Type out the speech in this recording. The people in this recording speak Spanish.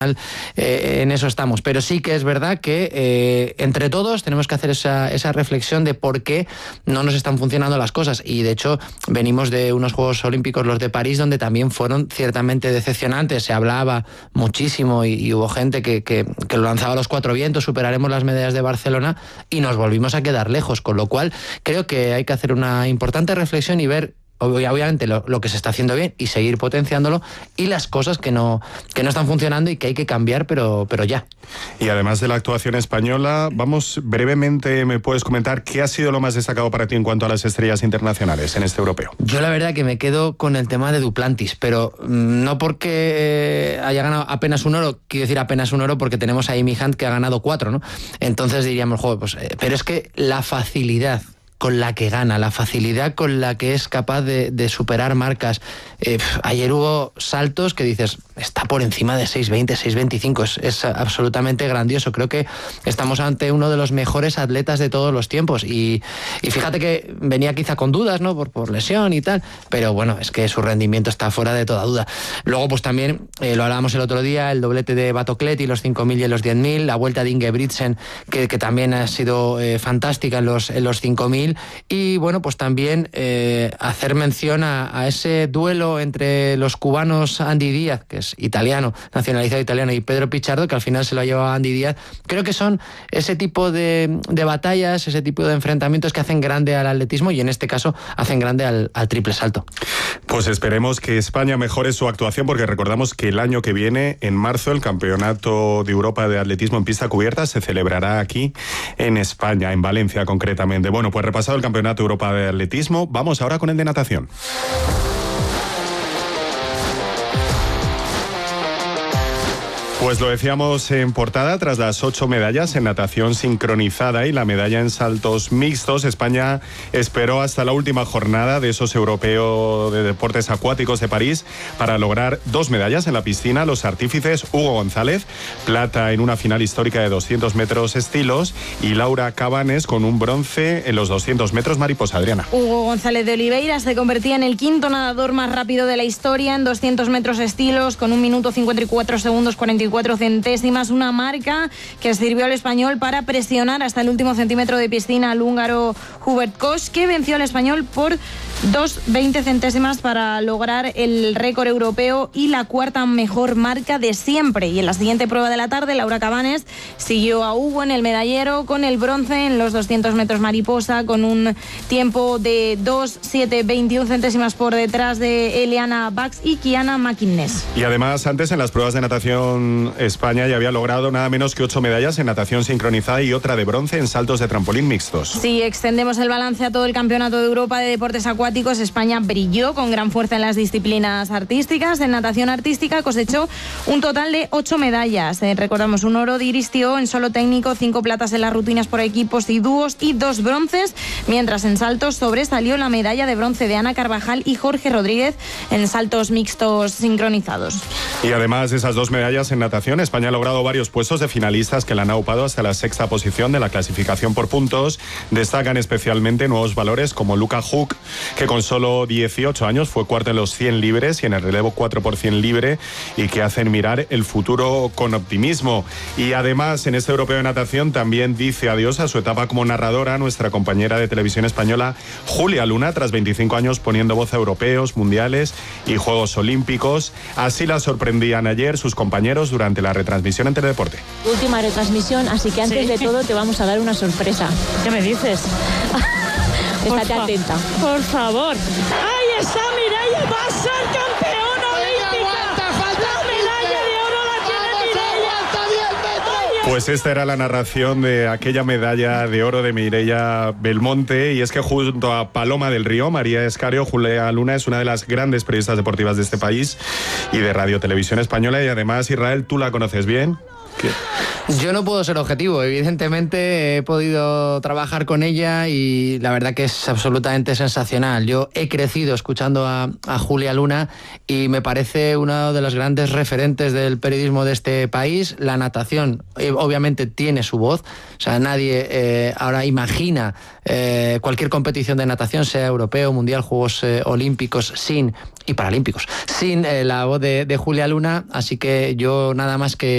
en eso estamos, pero sí que es verdad que entre todos tenemos que hacer esa reflexión de por qué no nos están funcionando las cosas, y de hecho venimos de unos Juegos Olímpicos, los de París, donde también fueron ciertamente decepcionantes. Se hablaba muchísimo y hubo gente que lo lanzaba a los cuatro vientos: superaremos las medallas de Barcelona, y nos volvimos a quedar lejos, con lo cual creo que hay que hacer una importante reflexión y ver obviamente lo que se está haciendo bien y seguir potenciándolo, y las cosas que no están funcionando y que hay que cambiar, pero ya. Y además de la actuación española, vamos, brevemente, ¿me puedes comentar qué ha sido lo más destacado para ti en cuanto a las estrellas internacionales en este europeo? Yo la verdad que me quedo con el tema de Duplantis, pero no porque haya ganado apenas un oro, quiero decir apenas un oro porque tenemos a Amy Hunt que ha ganado 4, ¿no? Entonces diríamos, pues, pero es que la facilidad con la que gana, la facilidad con la que es capaz de superar marcas. Ayer hubo saltos que dices, está por encima de 6.20, 6.25, es absolutamente grandioso. Creo que estamos ante uno de los mejores atletas de todos los tiempos, y fíjate que venía quizá con dudas, ¿no? Por lesión y tal, pero bueno, es que su rendimiento está fuera de toda duda. Luego pues también, lo hablábamos el otro día, el doblete de Batocletti, los 5.000 y los 10.000, la vuelta de Ingebrigtsen, que también ha sido fantástica en los 5.000, y bueno, pues también hacer mención a ese duelo entre los cubanos Andy Díaz, que es italiano, nacionalizado italiano, y Pedro Pichardo, que al final se lo ha llevado a Andy Díaz. Creo que son ese tipo de batallas, ese tipo de enfrentamientos que hacen grande al atletismo, y en este caso hacen grande al triple salto. Pues esperemos que España mejore su actuación, porque recordamos que el año que viene, en marzo, el Campeonato de Europa de Atletismo en pista cubierta se celebrará aquí en España, en Valencia concretamente. Bueno, pues repasado el Campeonato de Europa de Atletismo, vamos ahora con el de natación. Pues lo decíamos en portada, tras las 8 medallas en natación sincronizada y la medalla en saltos mixtos, España esperó hasta la última jornada de esos europeos de deportes acuáticos de París para lograr 2 medallas en la piscina. Los artífices: Hugo González, plata en una final histórica de 200 metros estilos, y Laura Cabanes con un bronce en los 200 metros mariposa. Adriana. Hugo González de Oliveira se convertía en el quinto nadador más rápido de la historia en 200 metros estilos, con 1 minuto 54 segundos 44 centésimas, una marca que sirvió al español para presionar hasta el último centímetro de piscina al húngaro Hubert Koch, que venció al español por 2,20 centésimas para lograr el récord europeo y la cuarta mejor marca de siempre. Y en la siguiente prueba de la tarde, Laura Cabanes siguió a Hugo en el medallero con el bronce en los 200 metros mariposa, con un tiempo de 2,721 centésimas por detrás de Eliana Bax y Kiana McInnes. Y además, antes en las pruebas de natación, España ya había logrado nada menos que 8 medallas en natación sincronizada y otra de bronce en saltos de trampolín mixtos. Si extendemos el balance a todo el Campeonato de Europa de Deportes Acuáticos, España brilló con gran fuerza en las disciplinas artísticas. En natación artística cosechó un total de 8 medallas. Recordamos un oro de Iris Tió en solo técnico, 5 platas en las rutinas por equipos y dúos y 2 bronces, mientras en saltos sobresalió la medalla de bronce de Ana Carvajal y Jorge Rodríguez en saltos mixtos sincronizados. Y además de esas 2 medallas en natación, España ha logrado varios puestos de finalistas que la han aupado hasta la 6ª posición de la clasificación por puntos. Destacan especialmente nuevos valores como Luca Huck, que con solo 18 años fue cuarto en los 100 libres y en el relevo 4 por 100 libre, y que hacen mirar el futuro con optimismo. Y además, en este europeo de natación también dice adiós a su etapa como narradora nuestra compañera de televisión española Julia Luna, tras 25 años poniendo voz a europeos, mundiales y Juegos Olímpicos. Así la sorprendían ayer sus compañeros durante la retransmisión en Teledeporte. Última retransmisión, así que antes de todo te vamos a dar una sorpresa. ¿Qué me dices? Estate atenta. Por favor. ¡Ahí está Mireia! ¡Va a ser campeona olímpica! ¡La medalla de oro la tiene Mireia! Pues esta era la narración de aquella medalla de oro de Mireia Belmonte, y es que junto a Paloma del Río, María Escario, Julia Luna es una de las grandes periodistas deportivas de este país y de Radio Televisión Española, y además, Israel, ¿tú la conoces bien? ¿Qué? Yo no puedo ser objetivo, evidentemente he podido trabajar con ella y la verdad que es absolutamente sensacional. Yo he crecido escuchando a Julia Luna y me parece uno de los grandes referentes del periodismo de este país. La natación obviamente tiene su voz, o sea, nadie ahora imagina cualquier competición de natación, sea europeo, mundial, Juegos Olímpicos y Paralímpicos, sin la voz de Julia Luna, así que yo nada más que